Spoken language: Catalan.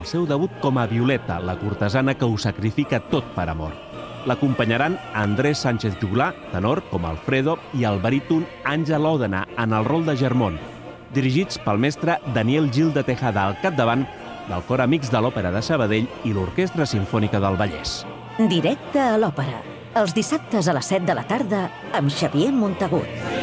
El seu debut com a Violeta, la cortesana que ho sacrifica tot per amor. L'acompanyaran Andrés Sánchez Juglar, tenor, com Alfredo, i el baríton Àngel Òdena en el rol de Germont, dirigits pel mestre Daniel Gil de Tejada al capdavant del Cor Amics de l'Òpera de Sabadell i l'Orquestra Simfònica del Vallès. Directe a l'Òpera, els dissabtes a les 7 de la tarda amb Xavier Montagut.